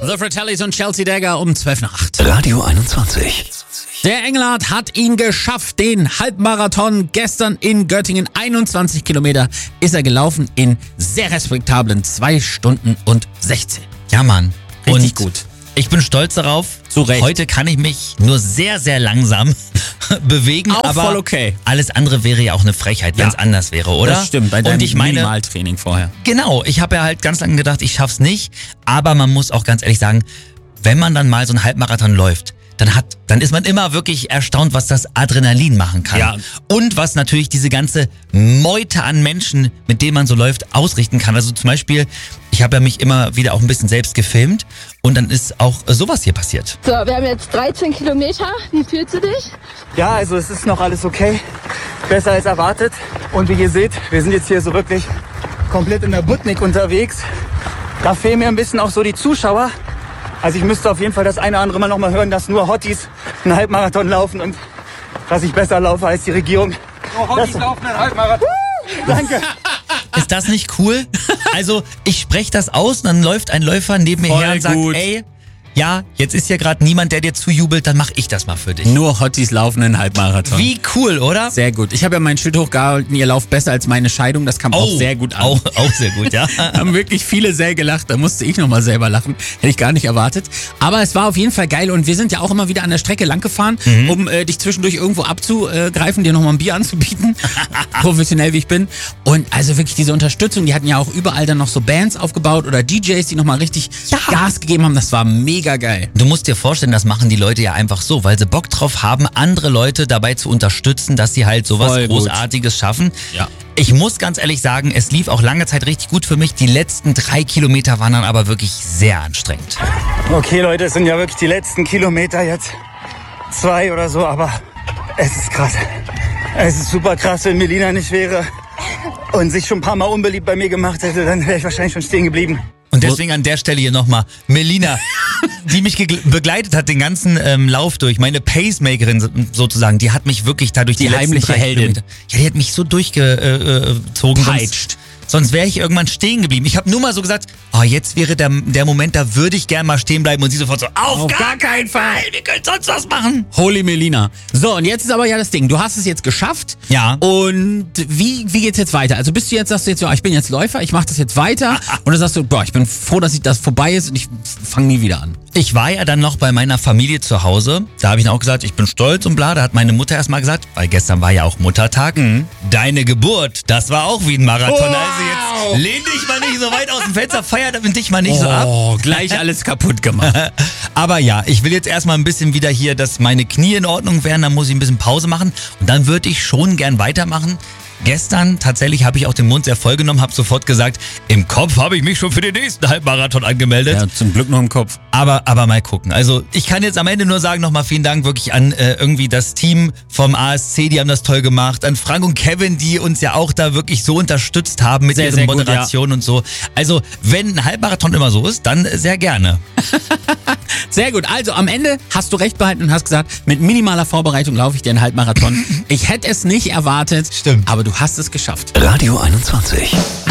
The Fratellis und Chelsea Dagger um 7:55. Radio 21. Der Engelhardt hat ihn geschafft, den Halbmarathon gestern in Göttingen. 21 Kilometer ist er gelaufen in sehr respektablen 2 Stunden und 16. Ja, Mann. Richtig gut. Ich bin stolz darauf. Zu Recht. Heute kann ich mich nur sehr, sehr langsam bewegen. Auch aber voll okay. Alles andere wäre ja auch eine Frechheit, wenn es anders wäre, oder? Das stimmt, bei deinem Und ich meine, Minimaltraining vorher. genau, ich habe ja halt ganz lange gedacht, ich schaff's nicht. Aber man muss auch ganz ehrlich sagen, wenn man dann mal so einen Halbmarathon läuft, dann ist man immer wirklich erstaunt, was das Adrenalin machen kann. Ja. Und was natürlich diese ganze Meute an Menschen, mit denen man so läuft, ausrichten kann. Also zum Beispiel, ich habe ja mich immer wieder auch ein bisschen selbst gefilmt und dann ist auch sowas hier passiert. So, wir haben jetzt 13 Kilometer. Wie fühlst du dich? Ja, also es ist noch alles okay. Besser als erwartet. Und wie ihr seht, wir sind jetzt hier so wirklich komplett in der Butnik unterwegs. Da fehlen mir ein bisschen auch so die Zuschauer. Also ich müsste auf jeden Fall das eine oder andere Mal noch mal hören, dass nur Hotties einen Halbmarathon laufen und dass ich besser laufe als die Regierung. Nur Hotties laufen einen Halbmarathon. Danke. Ist das nicht cool? Also ich spreche das aus und dann läuft ein Läufer neben mir Voll her und sagt, gut. ey, ja, jetzt ist ja gerade niemand, der dir zujubelt, dann mache ich das mal für dich. Nur Hotties laufen einen Halbmarathon. Wie cool, oder? Sehr gut. Ich habe ja mein Schild hochgehalten, ihr lauft besser als meine Scheidung. Das kam auch sehr gut an. Auch sehr gut, ja. Haben wirklich viele sehr gelacht. Da musste ich nochmal selber lachen. Hätte ich gar nicht erwartet. Aber es war auf jeden Fall geil. Und wir sind ja auch immer wieder an der Strecke lang gefahren, um dich zwischendurch irgendwo abzugreifen, dir nochmal ein Bier anzubieten. Professionell wie ich bin. Und also wirklich diese Unterstützung. Die hatten ja auch überall dann noch so Bands aufgebaut oder DJs, die nochmal richtig Gas gegeben haben. Das war mega geil. Du musst dir vorstellen, das machen die Leute ja einfach so, weil sie Bock drauf haben, andere Leute dabei zu unterstützen, dass sie halt sowas Voll gut. Großartiges schaffen. Ja. Ich muss ganz ehrlich sagen, es lief auch lange Zeit richtig gut für mich. Die letzten 3 Kilometer waren dann aber wirklich sehr anstrengend. Okay, Leute, es sind ja wirklich die letzten Kilometer jetzt. 2 oder so, aber es ist krass. Es ist super krass, wenn Melina nicht wäre und sich schon ein paar Mal unbeliebt bei mir gemacht hätte, dann wäre ich wahrscheinlich schon stehen geblieben. Und deswegen an der Stelle hier nochmal Melina, die mich begleitet hat den ganzen Lauf durch. Meine Pacemakerin sozusagen, die hat mich wirklich dadurch die letzten heimliche 3 Heldin. Kilometer... Ja, die hat mich so durchgezogen. Peitscht. Sonst wäre ich irgendwann stehen geblieben. Ich habe nur mal so gesagt, jetzt wäre der Moment, da würde ich gern mal stehen bleiben. Und sie sofort so, auf gar keinen Fall, wir können sonst was machen. Holy Melina. So, und jetzt ist aber ja das Ding. Du hast es jetzt geschafft. Ja. Und wie geht's jetzt weiter? Also sagst du jetzt so, ich bin jetzt Läufer, ich mache das jetzt weiter. Und dann sagst du, ich bin froh, dass das vorbei ist und ich fange nie wieder an. Ich war ja dann noch bei meiner Familie zu Hause. Da habe ich dann auch gesagt, ich bin stolz und bla. Da hat meine Mutter erstmal gesagt, weil gestern war ja auch Muttertag, deine Geburt, das war auch wie ein Marathon. Wow. Also jetzt lehn dich mal nicht so weit aus dem Fenster, feier dich mal nicht so ab. Oh, gleich alles kaputt gemacht. Aber ja, ich will jetzt erstmal ein bisschen wieder hier, dass meine Knie in Ordnung wären. Dann muss ich ein bisschen Pause machen. Und dann würde ich schon gern weitermachen. Gestern tatsächlich habe ich auch den Mund sehr voll genommen, habe sofort gesagt, im Kopf habe ich mich schon für den nächsten Halbmarathon angemeldet. Ja, zum Glück noch im Kopf. Aber mal gucken. Also ich kann jetzt am Ende nur sagen, nochmal vielen Dank wirklich an irgendwie das Team vom ASC, die haben das toll gemacht, an Frank und Kevin, die uns ja auch da wirklich so unterstützt haben mit Sehr, ihren sehr gut, Moderationen und so. Also wenn ein Halbmarathon immer so ist, dann sehr gerne. Sehr gut. Also am Ende hast du recht behalten und hast gesagt, mit minimaler Vorbereitung laufe ich dir einen Halbmarathon. Ich hätte es nicht erwartet. Stimmt. Aber du hast es geschafft. Radio 21.